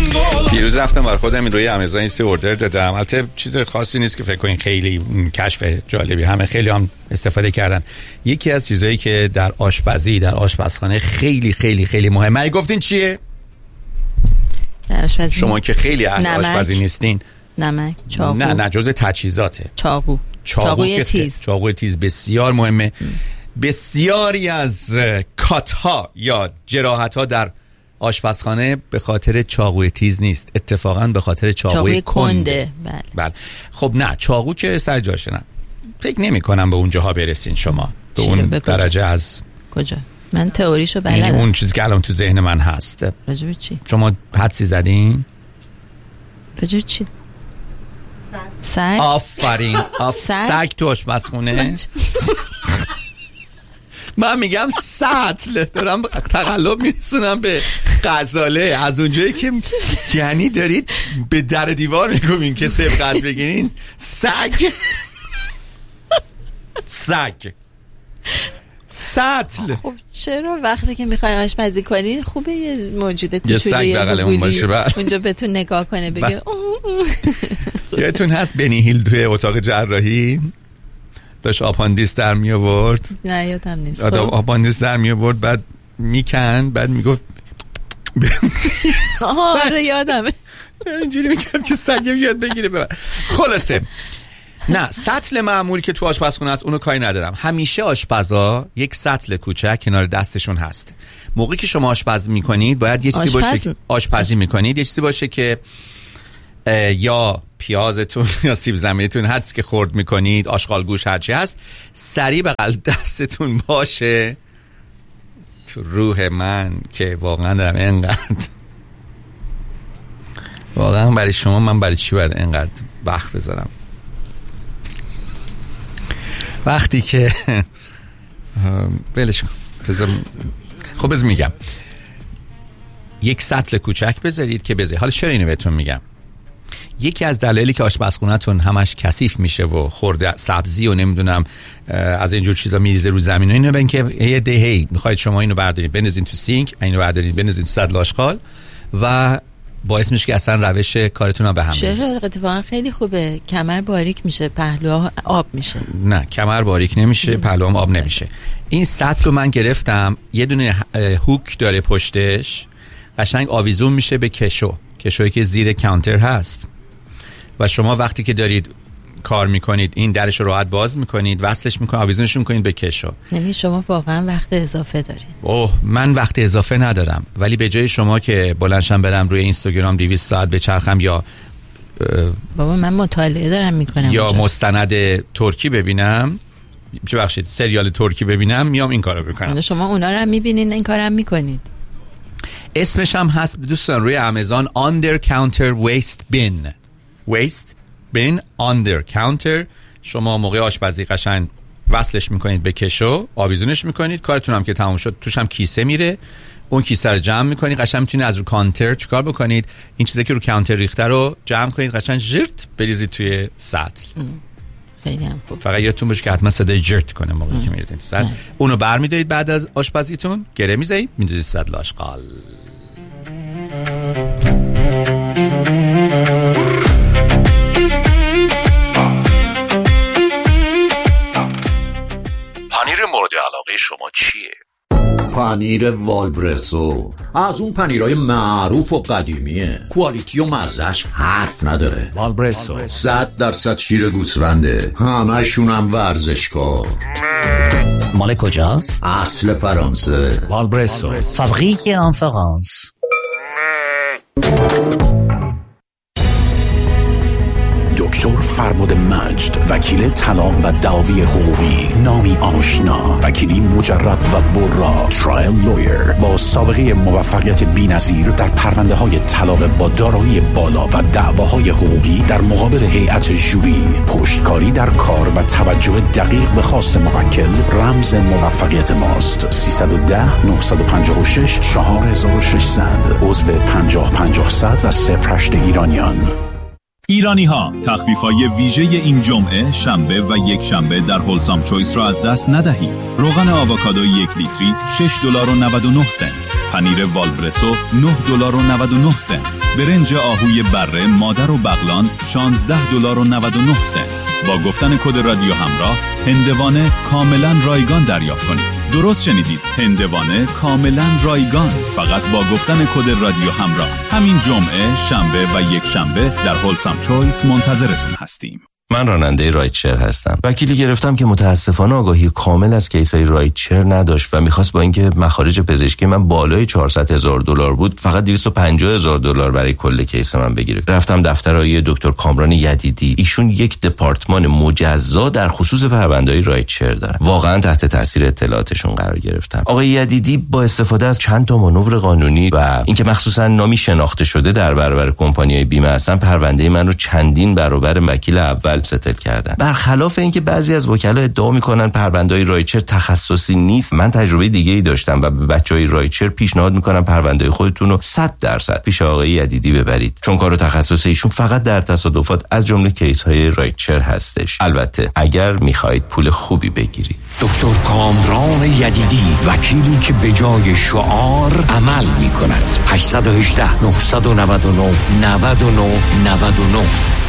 دیروز رفتم برای خودم روی آمازون یه اوردر دادم. البته چیز خاصی نیست که فکر کنین خیلی کشف جالبی، همه خیلی هم استفاده کردن. یکی از چیزایی که در آشپزی، در آشپزخانه خیلی خیلی خیلی مهمه، گفتین چیه؟ در آشپزی شما که خیلی اهل آشپزی نیستین. نمک، چاقو. نه جزء تجهیزاته. چاقوی تیز. چاقوی تیز بسیار مهمه. بسیاری از کات‌ها یا جراحت‌ها در آشپزخانه به خاطر چاقوی تیز نیست، اتفاقا به خاطر چاقوی کنده. بله. خب نه، چاقو که سر جاشه. نه فکر نمی کنم به اونجاها برسین شما، به اون درجه. از کجا؟ من تئوریشو بلدم. یعنی اون چیزی که الان تو ذهن من هست. راجب چی؟ شما حدسی زدین؟ راجب چی؟ سگ. آفرین. سگ تو آشپزخونه. من میگم سطل، دارم تقلب میرسونم به غزاله. از اونجایی که یعنی دارید به در دیوار میگوین که سبقت بگیرین. سگ سطل. خب چرا وقتی که میخوای آشپزی کنی خوبه یه موجود کوچولی اونجا بهتون نگاه کنه بگه یادتون هست بنی هیل توی اتاق جراحی داشت آپاندیس در می آورد؟ نه یادم نیست. آپاندیس در می آورد، بعد میکند، بعد میگفت آره یادمه. اینجوری میکرد که سگم یاد بگیره. خلاصه نه، سطل معمولی که تو آشپزخونه هست اونو کاری ندارم. همیشه آشپزا یک سطل کوچک کنار دستشون هست. موقعی که شما آشپز میکنید باید یه چیزی باشه، آشپزی میکنید یه چیزی باشه که یا پیازتون یا سیب زمینیتون هر چیزی که خرد میکنید، آشغال گوش هرچی هست، سریع بغل دستتون باشه. تو روح من که واقعا دارم اینقدر، واقعا برای شما من برای چی باید اینقدر وقت بذارم؟ وقتی که بلش کن. خب بذار میگم یک سطل کوچک بذارید که بذارید. حالا چرا اینو بهتون میگم؟ یکی از دلایلی که آشپزخونه‌تون همش کثیف میشه و خورده سبزی و نمیدونم از اینجور چیزا میریزه رو زمین و اینو، ببین که یه دهه‌ای میخواید شما اینو بردارید بندازین تو سینک، اینو بردارید بندازین تو سطل آشغال و باعث میشه که اصلا روش کارتون رو به هم بریزه. چرا؟ اتفاقا خیلی خوبه، کمر باریک میشه، پهلوها آب میشه. نه کمر باریک نمیشه، پهلوام آب نمیشه. این سطل رو من گرفتم، یه دونه هوک داره پشتش، قشنگ آویزون میشه به کشویی که زیر کانتر هست و شما وقتی که دارید کار میکنید این درش رو راحت باز میکنید، وصلش میکنید، آویزونش میکنید به کشو. یعنی شما واقعا وقت اضافه دارید؟ اوه من وقت اضافه ندارم، ولی به جای شما که بلندشم برم روی اینستاگرام 200 ساعت بچرخم یا بابا من مطالعه دارم میکنم یا اونجا. مستند ترکی ببینم، ببخشید سریال ترکی ببینم، میام این کارو بکنم. شما اونا رو هم میبینین این کارو هم میکنید. اسمش هم هست دوستان روی آمازون under counter waste bin under counter. شما موقع آشپزی قشنگ وصلش میکنید به کشو، آویزونش میکنید، کارتون هم که تموم شد توش هم کیسه میره، اون کیسه رو جمع میکنید، قشنگ میتونید از رو کانتر چیکار بکنید، این چیزی که رو کانتر ریخته رو جمع کنید، قشنگ ژرت بریزید توی سطل. خیلی هم خوب. فقط یادتون باشه که حتما صدای ژرت کنه موقعی که میریزید سطل. اونو برمی‌دارید بعد از آشپزیتون، گره می‌ذارید، می‌ندازید سطل آشغال. پنیر مورد علاقه شما چیه؟ پنیر والبرسو از اون پنیرهای معروف و قدیمیه، کوالیتی و مزهش حرف نداره. والبرسو 100% شیر گوسفنده، همشون هم ورزشکار. مال کجاست؟ اصل فرانسه. والبرسو فابریک ان فرانس. دکتر فرمود مجد، وکیل طلاق و دعاوی حقوقی، نامی آشنا، وکیلی مجرب و برا، ترایل لویر با سابقه موفقیت بی‌نظیر در پرونده‌های طلاق با دارایی بالا و دعواهای حقوقی در مقابل هیئت ژوری، پشتکاری در کار و توجه دقیق به خواست موکل رمز موفقیت ماست. 310 956 4600 عضو 50 50 100 و 08 ایرانیان. ایرانی‌ها تخفیف‌های ویژه این جمعه، شنبه و یک شنبه در هولسام چویس را از دست ندهید. روغن آووکادو 1 لیتری $6.99. پنیر والبرسو $9.99. برنج آهوی بره مادر و بغلان $16.99. با گفتن کد رادیو همراه هندوانه کاملا رایگان دریافت کنید. درست شنیدید، هندوانه کاملا رایگان، فقط با گفتن کد رادیو همراه. همین جمعه، شنبه و یک شنبه در هولسام چویس منتظرتون هستیم. من راننده رایدشر هستم. وکیلی گرفتم که متاسفانه آگاهی کامل از کیسای رایدشر نداشت و میخواست با اینکه مخارج پزشکی من بالای $400,000 بود فقط $250,000 برای کل کیس من بگیره. رفتم دفتر آقای دکتر کامران یدیدی. ایشون یک دپارتمان مجزا در خصوص پرونده‌های رایدشر دارن. واقعا تحت تاثیر اطلاعاتشون قرار گرفتم. آقای یدیدی با استفاده از چند تا مانور قانونی و اینکه مخصوصا نامی شناخته شده در برابر کمپانی‌های بیمه هستن، پرونده من رو چندین برابر وکیل اول ستل کردن. برخلاف اینکه بعضی از وکلا ادعا میکنن پرونده‌های رایدشر تخصصی نیست، من تجربه دیگه‌ای داشتم و به بچهای رایدشر پیشنهاد میکنم پرونده خودتون رو 100% پیش آقای یدیدی ببرید، چون کار تخصصی ایشون فقط در تصادفات از جمله کیس‌های رایدشر هستش. البته اگر میخواهید پول خوبی بگیرید. دکتر کامران یدیدی، وکیلی که به جای شعار عمل میکند. 818 999 9999.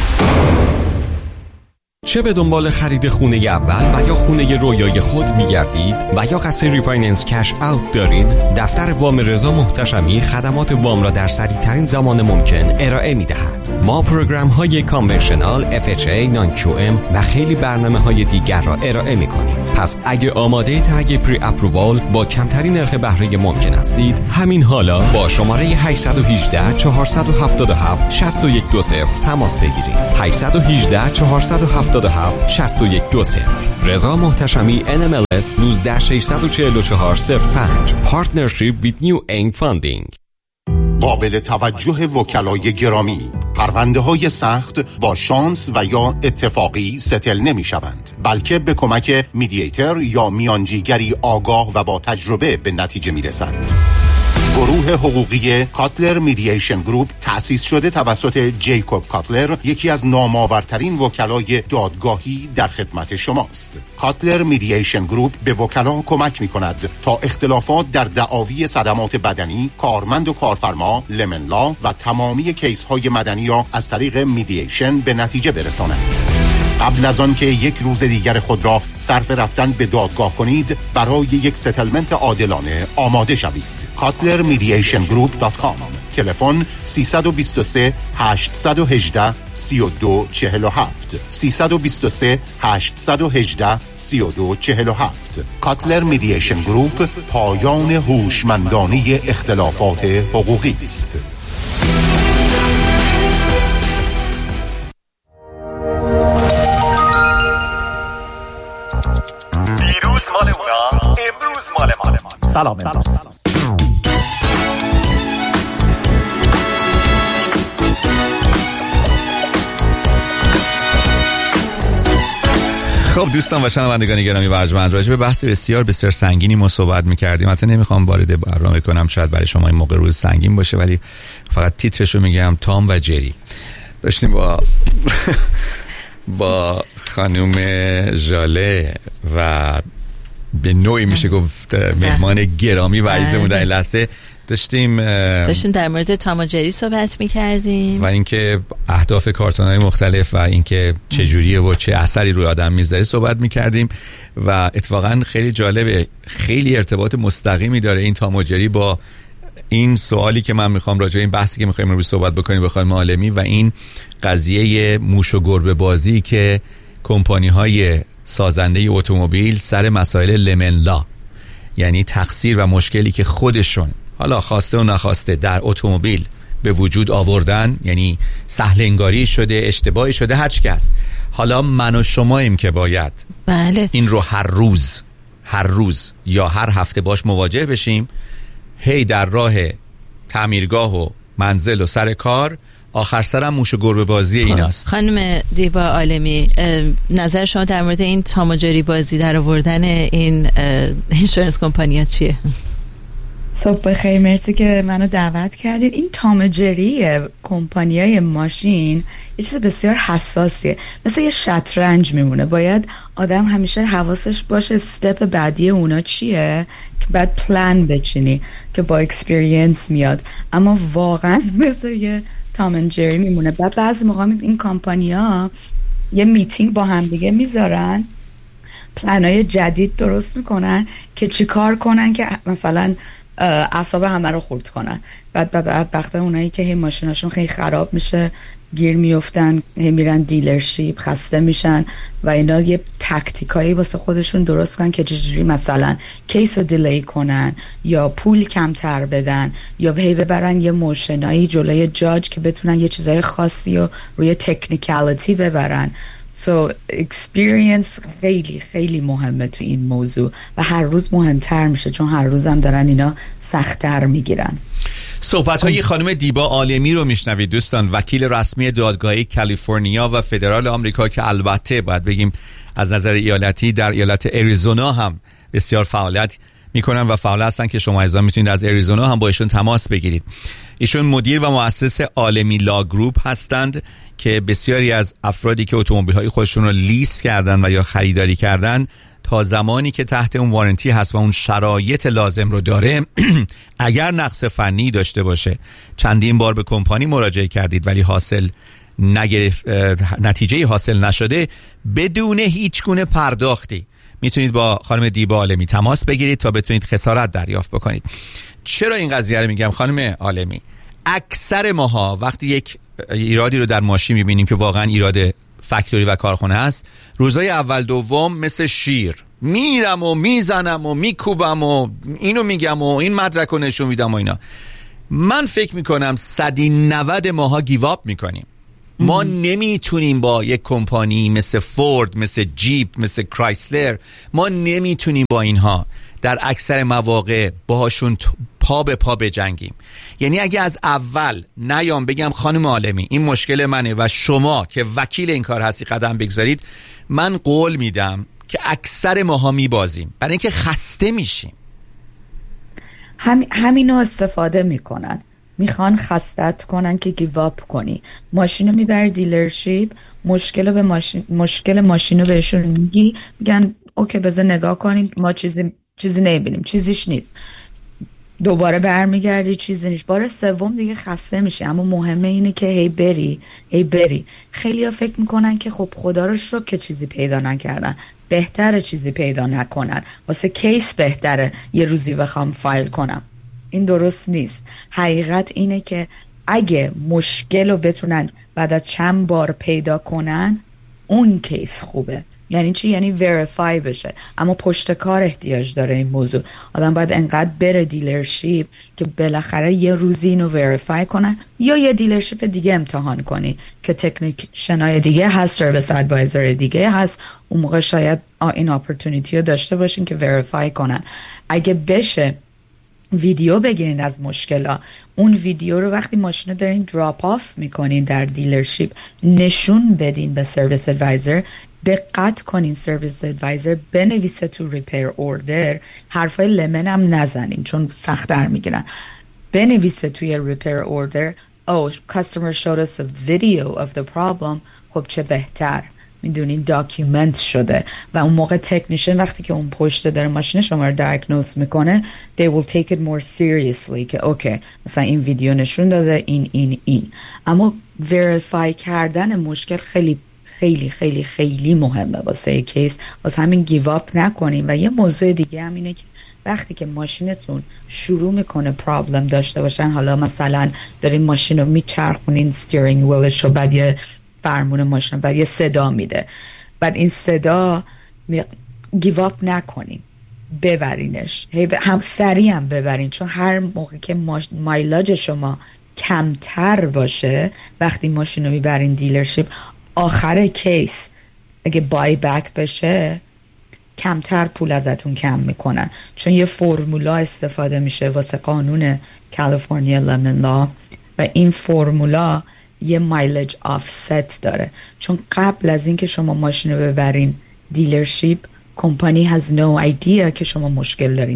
چه به دنبال خرید خونه اول و یا خونه رویای خود می‌گردید و یا قصد ریفایننس کش اوت دارید؟ دفتر وام رضا محتشمی خدمات وام را در سریع‌ترین زمان ممکن ارائه می‌دهد. ما پروگرام‌های کانونشنال، FHA، نان QM و خیلی برنامه‌های دیگر را ارائه می‌کنیم. پس اگه آماده تگ پری اپرووال با کمترین نرخ بهره ممکن هستید، همین حالا با شماره 818 477 6120 تماس بگیرید. 818 477 6120. رضا محتشمی NMLS 1964405. Partnership with New Eng Funding. قابل توجه وکلای گرامی، پرونده‌های سخت با شانس و یا اتفاقی ستل نمی شوند، بلکه به کمک میدییتر یا میانجیگری آگاه و با تجربه به نتیجه می رسند. گروه حقوقی کاتلر میدییشن گروپ تأسیس شده توسط جیکوب کاتلر، یکی از نامآورترین وکلای دادگاهی در خدمت شماست. کاتلر میدییشن گروپ به وکلا کمک می کند تا اختلافات در دعاوی صدمات بدنی، کارمند و کارفرما، لمن لا و تمامی کیس های مدنی را از طریق میدییشن به نتیجه برساند. قبل از آن که یک روز دیگر خود را صرف رفتن به دادگاه کنید، برای یک ستلمنت عادلانه آماده شوید. KatlerMediationGroup.com. تلفن 323 818 3247 323 818 3247. کاتلر میدییشن گروپ، پایان هوشمندانه اختلافات حقوقی است. دیروز مال اونا، امروز مال ما. سلام. خب دوستان و شنوندگان گرامی و ارجمند، راجع به بحث بسیار بسیار سنگینی ما صحبت می‌کردیم. البته نمیخوام وارد برنامه کنم، شاید برای شما این موقع روز سنگین باشه، ولی فقط تیترشو میگم. تام و جری داشتیم با خانم ژاله و به نوعی میشه گفت مهمان گرامی و عزیزمون در این لحظه داشتیم در مورد تام و جری صحبت می‌کردیم و اینکه اهداف کارتون‌های مختلف و اینکه چه جوریه و چه اثری روی آدم میذاره صحبت می‌کردیم و اتفاقا خیلی جالبه، خیلی ارتباط مستقیمی داره این تام و جری با این سوالی که من میخوام راجع به این بحثی که میخوایم امروز صحبت بکنیم با خانم عالمی و این قضیه موش و گربه بازی که کمپانی‌های سازنده اتومبیل سر مسائل لمنلا، یعنی تقصیر و مشکلی که خودشون حالا خواسته و نخواسته در اتومبیل به وجود آوردن، یعنی سهل انگاری شده، اشتباهی شده، هر چی که هست. حالا من و شماییم که باید این رو هر روز یا هر هفته باش مواجه بشیم، هی در راه تعمیرگاه و منزل و سر کار، آخر سرم موش و گربه بازی ایناست. خانم دیبا عالمی، نظر شما در مورد این تام و جری بازی در آوردن این اینشورنس کمپانی‌ها چیه؟ صبح بخیر، مرسی که منو دعوت کردید. این تام جری کمپانیای ماشین یه چیز بسیار حساسیه، مثل یه شطرنج میمونه. باید آدم همیشه حواسش باشه استپ بعدی اونا چیه که بعد پلان بچینی که با اکسپریانس میاد. اما واقعا مثل یه تام جری میمونه. بعد بعضی موقع این کمپانی‌ها یه میتینگ با هم دیگه میذارن، پلنای جدید درست میکنن که چی کار کنن که مثلا اعصاب همه رو خورد کنن. بعد بدبخت اونایی که هی ماشیناشون خیلی خراب میشه، گیر میفتن، هی میرن دیلرشیپ، خسته میشن و اینا یه تکتیکایی واسه خودشون درست کنن که چجوری مثلا کیس رو دیلی کنن یا پول کمتر بدن یا هی ببرن یه موشنایی جلوی جاج که بتونن یه چیزای خاصی رو روی تکنیکالیتی ببرن. So experience خیلی خیلی مهمه تو این موضوع و هر روز مهمتر میشه، چون هر روزم دارن اینا سخت‌تر میگیرن. صحبت‌های خانم دیبا عالمی رو میشنوید دوستان، وکیل رسمی دادگاهی کالیفرنیا و فدرال آمریکا که البته باید بگیم از نظر ایالتی در ایالت اریزونا هم بسیار فعالیت میکنن و فعال هستن که شما عزیزان میتونید از اریزونا هم با ایشون تماس بگیرید. ایشون مدیر و مؤسس عالمی لا گروپ هستند که بسیاری از افرادی که اتومبیل‌های خودشون رو لیز کردن و یا خریداری کردن تا زمانی که تحت اون وارنتی هست و اون شرایط لازم رو داره اگر نقص فنی داشته باشه چندین بار به کمپانی مراجعه کردید ولی حاصل نگرفت، نتیجه حاصل نشده، بدون هیچ گونه پرداختی میتونید با خانم دیبا عالمی تماس بگیرید تا بتونید خسارت دریافت بکنید. چرا این قضیه رو میگم خانم عالمی؟ اکثر ماها وقتی یک ایرادی رو در ماشین میبینیم که واقعا ایراد فکتوری و کارخونه هست، روزای اول دوم مثل شیر میرم و میزنم و میکوبم و اینو میگم و این مدرک رو نشون میدم و اینا. من فکر میکنم 190 ماها گیواب میکنیم. ما نمیتونیم با یک کمپانی مثل فورد، مثل جیپ، مثل کرایسلر، ما نمیتونیم با اینها در اکثر مواقع باهاشون پا به پا بجنگیم. یعنی اگه از اول نیام بگم خانم عالمی این مشکل منه و شما که وکیل این کار هستی قدم بگذارید، من قول میدم که اکثر ماها میبازیم، برای اینکه خسته میشیم. همینو استفاده میکنن، میخوان خستت کنن که گیواب کنی. ماشینو میبری دیلرشیپ، مشکل ماشینو بهشون میگی، میگن اوکی بذار نگاه کنیم، ما چیزی نمیبینیم، چیزیش نیست. دوباره برمیگردی، چیزی نیست. بار سوم دیگه خسته میشه. اما مهمه اینه که هی بری. خیلی ها فکر میکنن که خب خدا رو شکر که چیزی پیدا نکردن، بهتره چیزی پیدا نکنن، واسه کیس بهتره یه روزی بخوام فایل کنم. این درست نیست. حقیقت اینه که اگه مشکل رو بتونن بعد از چند بار پیدا کنن، اون کیس خوبه. یعنی چی؟ یعنی وریفای بشه. اما پشت کار احتیاج داره این موضوع. آدم باید انقدر بره دیلرشیپ که بالاخره یه روزی اینو وریفای کنن، یا یه دیلرشیپ دیگه امتحان کنی که تکنیشنای دیگه هست، سرویس ادوایزر دیگه هست، اون موقع شاید این اپورتونیتی رو داشته باشین که وریفای کنن. اگه بشه ویدیو بگیرین از مشکلا، اون ویدیو رو وقتی ماشین رو دارین دراپ آف میکنین در دیلرشیپ نشون بدین به سرویس ادوایزر. دقت کنین سرویس ادوایزر بنویسه تو ریپیر اوردر، حرفای لمن هم نزنین چون سخت‌تر میگیرن. بنویسه توی ریپیر اوردر customer showed us a video of the problem. خب چه بهتر، میدونین داکیومنت شده و اون موقع تکنیشن وقتی که اون پشت داره ماشین شما رو دیاگنوز میکنه they will take it more seriously که اوکی مثلا این ویدیو نشون داده این. اما وریفای کردن مشکل خیلی خیلی خیلی خیلی مهمه واسه کیس. واسه همین گیواب نکنیم. و یه موضوع دیگه هم اینه که وقتی که ماشینتون شروع میکنه پرابلم داشته باشن، حالا مثلا دارین ماشین رو میچرخونین استیرینگ ویلش رو، بعد یه فرمون ماشین بعد یه صدا میده، بعد این صدا گیواب نکنین، ببرینش، هم سریع هم ببرین، چون هر موقع که مایلاج شما کمتر باشه وقتی ماشین رو میبرین دیلرشیپ، آخر کیس اگه بای بک بشه کمتر پول ازتون کم میکنن، چون یه فرمولا استفاده میشه واسه قانون کالیفرنیا لمن لا و این فرمولا یه مایلج آفست داره. چون قبل از اینکه شما ماشین رو ببرین دیلرشیپ، کمپانی has no idea که شما مشکل دارین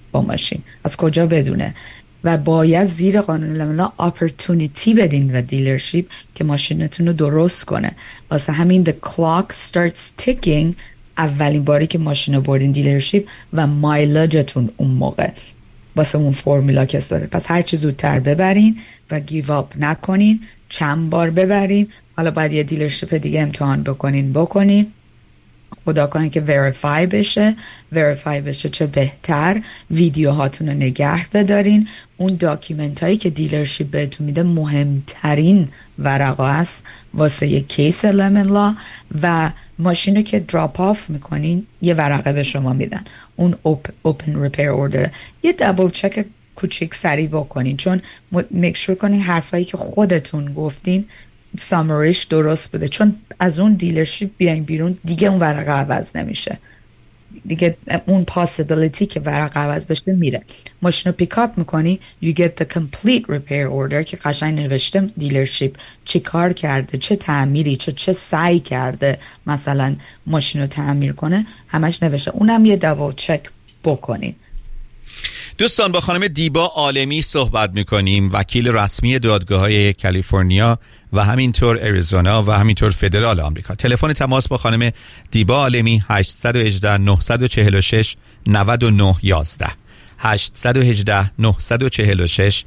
با ماشین؟ از کجا بدونه؟ و باید زیر قانون لمنا اپورتونیتی بدین و دیلرشیپ که ماشینتون رو درست کنه. واسه همین the clock starts ticking اولین باری که ماشین رو بردین دیلرشیپ و مایلجتون اون موقع واسه اون فرمولا که داره. پس هر چی زودتر ببرین و گیو اپ نکنین، چند بار ببرین. حالا باید یه دیلرشیپ دیگه امتحان بکنین خدا کنه که وریفای بشه چه بهتر. ویدیوهاتون رو نگه بدارین. اون داکیومنت هایی که دیلرشیپ بهتون میده مهمترین ورقه است واسه یه کیس لمن لا. و ماشین رو که دراپ آف میکنین یه ورقه به شما میدن، اون اوپن ریپیر اوردر. یه دابل چک کوچیک سریع بکنین، چون میکشور کنین حرفایی که خودتون گفتین سامریش درست بوده، چون از اون دیلرشیپ بیاین بیرون دیگه اون ورقه عوض نمیشه، دیگه اون possibility که ورقه عوض بشه میره. ماشین رو پیکاپ میکنی you get the complete repair order که قشنگ نوشته دیلرشیپ چی کار کرده، چه تعمیری، چه سعی کرده مثلا ماشین رو تعمیر کنه، همش نوشته. اونم یه دابل چک بکنین. دوستان با خانم دیبا عالمی صحبت میکنیم، وکیل رسمی دادگاه‌های کالیفرنیا و همینطور اریزونا و همینطور فدرال آمریکا. تلفن تماس با خانم دیبا عالمی 818 946 9911 818 946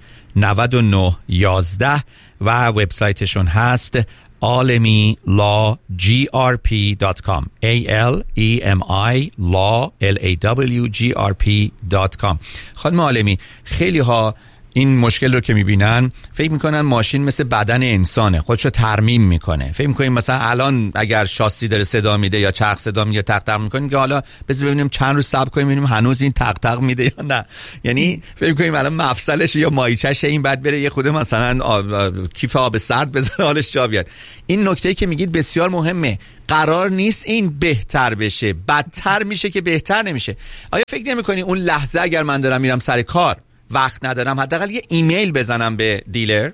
9911 و وبسایتشون هست alemilawgrp.com ALEMI lawgrp.com. خانم عالمی، خیلی ها این مشکل رو که میبینن فکر میکنن ماشین مثل بدن انسانه، خودشو ترمیم میکنه. فکر میکنیم مثلا الان اگر شاسی داره صدا میده یا چرخ صدا میده تق تق میکنه که حالا بذار ببینیم چند روز صبر کنیم ببینیم هنوز این تق تق میده یا نه. یعنی فکر میکنیم الان مفصلش یا مایچش این بعد بره یه خود مثلا کیف آب سرد بذاره حالش جا بیاد. این نکته‌ای که میگید بسیار مهمه. قرار نیست این بهتر بشه، بدتر میشه که بهتر نمیشه. آیا فکر نمیکنی اون لحظه اگر من دارم میرم سر کار وقت ندارم حداقل یه ایمیل بزنم به دیلر؟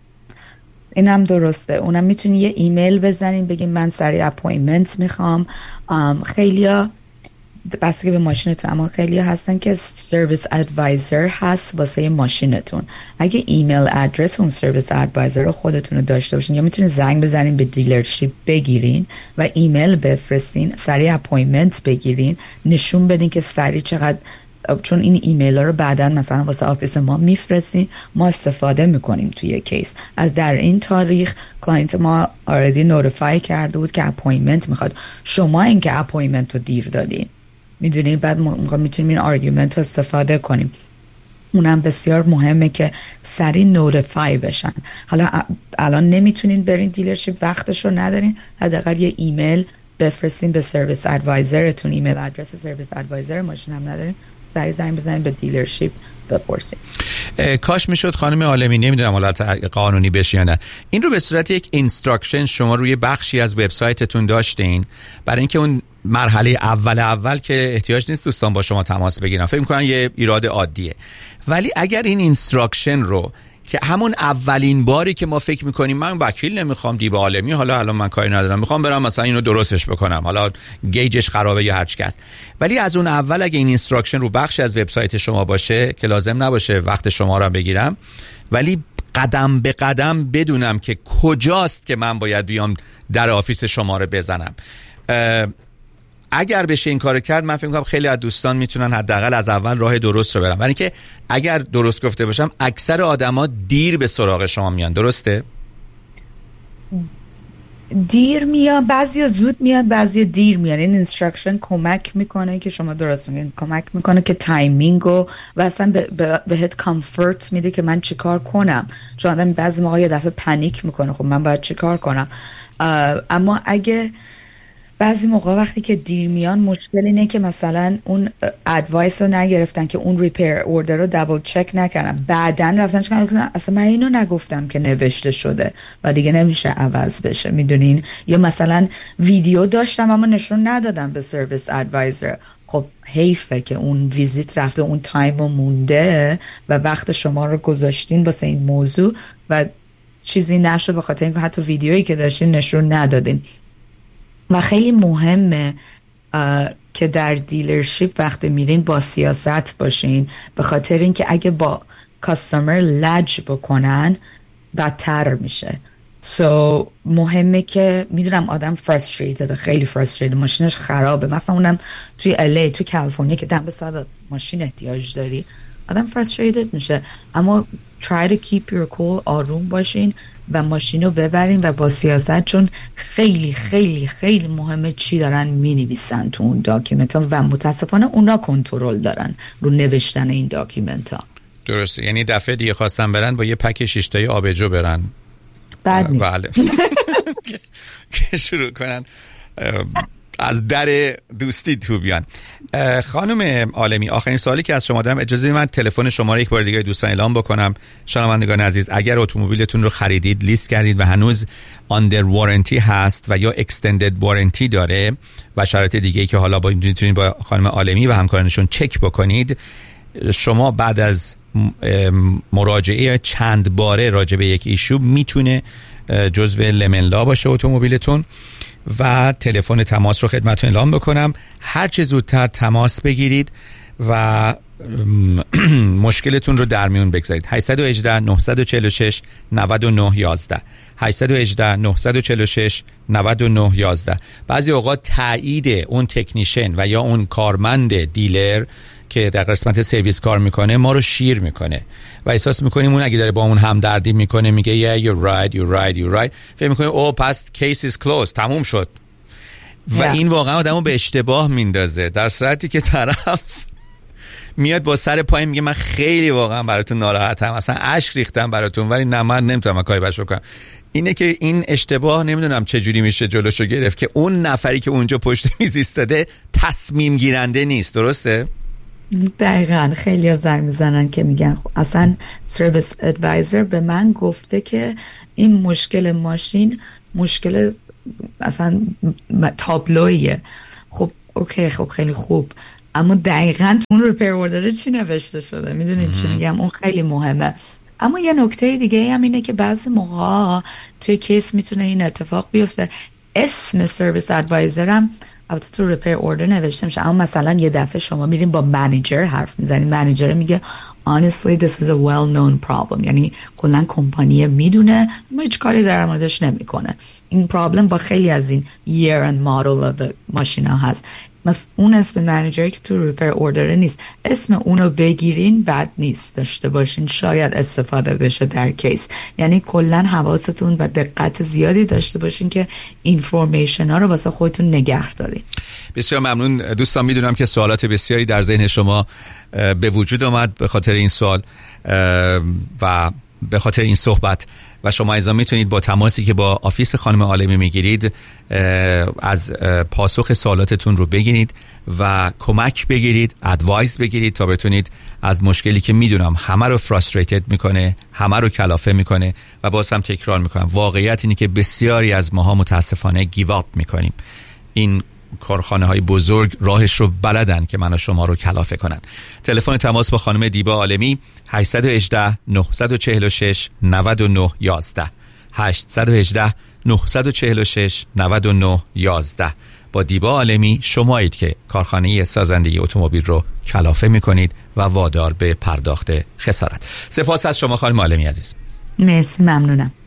اینم درسته، اونم میتونی یه ایمیل بزنین بگین من سریع اپوینتمنت میخوام. خیلیا بس که به ماشینتون، اما خیلیا هستن که سرویس ادوایزر هست واسه ماشینتون. اگه ایمیل ادرس اون سرویس ادوایزر رو خودتون رو داشته باشین یا میتونین زنگ بزنین به دیلرشیپ بگیرین و ایمیل بفرستین، سریع اپوینتمنت بگیرین، نشون بدین که سریع چقدر، چون این ایمیل ها رو بعدا مثلا واسه آفیس ما میفرستیم، ما استفاده میکنیم توی کیس. از در این تاریخ کلاینت ما already نوتیفای کرده بود که اپوینتمنت میخواد، شما این که اپوینتمنت رو دیر دادین، میدونین، بعد میتونیم این آرگومنت رو استفاده کنیم. اونم بسیار مهمه که سریع نوتیفای بشن. حالا الان نمیتونین برین دیلرشیپ، وقتش رو ندارین، حداقل یه ایمیل بفرستین به سرویس ادوایزرتون. ایمیل ادرس سرویس ادوایزر ماشین هم ندارین، سریع زنگ بزنین به دیلرشیپ بپرسین. کاش میشد خانم عالمی، نمیدونم حالت قانونی بشه یا نه، این رو به صورت یک اینستراکشن شما روی بخشی از وبسایتتون داشتین برای اینکه اون مرحله اول که احتیاج نیست دوستان با شما تماس بگیرن، فکر می‌کنن یه ایراد عادیه. ولی اگر این اینستراکشن رو که همون اولین باری که ما فکر میکنیم من وکیل نمیخوام، دیبا عالمی، حالا الان من کاری ندارم، میخوام برم مثلا اینو درستش بکنم، حالا گیجش خرابه یا هر چی هست، ولی از اون اول اگه این اینستراکشن رو بخش از وبسایت شما باشه که لازم نباشه وقت شما رو بگیرم، ولی قدم به قدم بدونم که کجاست که من باید بیام در آفیس شما رو بزنم، اگر بشه این کارو کرد، من فکر می‌کنم خیلی از دوستان میتونن حداقل از اول راه درست رو برن. برای اینکه اگر درست گفته باشم اکثر آدما دیر به سراغ شما میان، درسته؟ دیر میاد، بعضیا زود میاد، بعضیا دیر میاد. این اینستراکشن کمک میکنه که شما درست میگین، کمک میکنه که تایمینگو و اصلا بهت کامفورت میده که من چیکار کنم، چون آدم بعضی موقع یه دفعه پنیک میکنه، خب من باید چیکار کنم. اما اگه بعضی موقع وقتی که دیر میان، مشکل اینه که مثلا اون ادوایس رو نگرفتن، که اون ریپیر اوردر رو دابل چک نکردن، بعدن رفتن چکار کنن اصلا من اینو نگفتم که نوشته شده و دیگه نمیشه عوض بشه، میدونین. یا مثلا ویدیو داشتم اما نشون ندادم به سرویس ادوایزر، خب حیفه که اون ویزیت رفته، اون تایم رو مونده و وقت شما رو گذاشتین واسه این موضوع و چیزی نشه به خاطر اینکه حتی ویدیویی که داشتین نشون ندادین. و خیلی مهمه که در دیلرشیپ وقتی میرین با سیاست باشین، به خاطر اینکه اگه با کاستمر لج بکنن بدتر میشه. مهمه که میدونم آدم فرستریتد، خیلی فرستریتد، ماشینش خرابه، مثلا اونم توی الی، توی کالیفرنیا که دم به ساعت ماشین احتیاج داری، آدم فرستریتد میشه. اما try to keep your cool، آروم باشین و ماشین رو ببرین و با سیاست، چون خیلی خیلی خیلی مهمه چی دارن مینویسن تو اون داکیومنت ها و متاسفانه اونا کنترل دارن رو نوشتن این داکیومنت ها. درسته، یعنی دفعه دیگه خواستن برن با یه پک 6 تایی آبجو برن، بد نیست. بله. که شروع کنن از در دوستی تو بیان. خانم عالمی، آخرین سوالی که از شما دارم، اجازه من تلفن شما رو یک بار دیگه دوستان اعلام بکنم. شنوندگان عزیز، اگر اتومبیلتون رو خریدید، لیست کردید و هنوز آندر وارنتی هست و یا اکستندد وارنتی داره و شرایط دیگه‌ای که حالا میتونید با خانم عالمی و همکارانشون چک بکنید، شما بعد از مراجعه چند باره راجع به یک ایشو میتونه جزو لمنلا باشه اتومبیلتون. و تلفن تماس رو خدمتتون اعلام بکنم، هر چه زودتر تماس بگیرید و مشکلتون رو در میون بگذارید. 818 946 9911 818 946 9911. بعضی اوقات تایید اون تکنیشن و یا اون کارمند دیلر که در قسمت سرویس کار میکنه ما رو شیر میکنه و احساس میکنیم اون اگه داره با اون همدردی میکنه میگه yeah you're right فکر میکنیم او پس case is closed، تموم شد. و این واقعا آدمو به اشتباه میندازه، در صورتی که طرف میاد با سر پای میگه من خیلی واقعا براتون ناراحتم، اصلا اشک ریختم براتون، ولی نه من نمیتونم کاری براش بکنم. اینه که این اشتباه نمیدونم چجوری میشه جلوشو گرفت که اون نفری که اونجا پشت میز ایستاده تصمیم گیرنده نیست. درسته؟ دقیقاً. خیلی ها زنگ میزنن که میگن اصلا سرویس ادوایزر به من گفته که این مشکل ماشین مشکل اصلا تابلویه. خب اوکی، خب خیلی خوب، اما دقیقاً اون ریپیر اوردر چی نوشته شده؟ میدونید چی میگم؟ اون خیلی مهمه. اما یه نکته دیگه هم اینه که بعضی موقع توی کیس میتونه این اتفاق بیفته، اسم سرویس ادوایزر هم البته تو ریپیر اوردر نوشته میشه، اما مثلا یه دفعه شما میرین با منیجر حرف میزنین، منیجر میگه honestly this is a well known problem، یعنی کلا کمپانی میدونه اما هیچ کاری در موردش نمیکنه. این پرابلم با خیلی از این year and model of ماشینا هست. اون اسم منیجر که تو ریپیر اوردر نیست، اسم اونو بگیرین بد نیست، داشته باشین، شاید استفاده بشه در کیس. یعنی کلا حواستون و دقت زیادی داشته باشین که اینفورمیشن ها رو واسه خودتون نگه دارین. بسیار ممنون دوستان، میدونم که سوالات بسیاری در ذهن شما به وجود آمد به خاطر این سوال و به خاطر این صحبت و شما ایضا میتونید با تماسی که با آفیس خانم عالمی میگیرید از پاسخ سوالاتتون رو بگیرید و کمک بگیرید، ادوایس بگیرید تا بتونید از مشکلی که میدونم همه رو فرستریتد میکنه، همه رو کلافه میکنه و باز هم تکرار میکنم، واقعیت اینه که بسیاری از ماها متاسفانه گیواب میکنیم. این کارخانه های بزرگ راهش رو بلدن که من و شما رو کلافه کنن. تلفن تماس با خانم دیبا عالمی 818 946 9911 818 946 9911. با دیبا عالمی شمایید که کارخانه سازندگی اتومبیل رو کلافه میکنید و وادار به پرداخت خسارت. سپاس از شما خانم عالمی عزیز. مرسی، ممنونم.